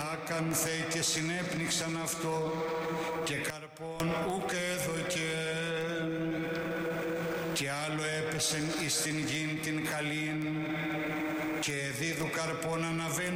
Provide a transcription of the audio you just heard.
άκανθε και συνέπνιξαν αυτό και καρπών ουκ έδωκε. Και άλλο έπεσεν εις την γην την καλήν και δίδου καρπών αναβαίνουν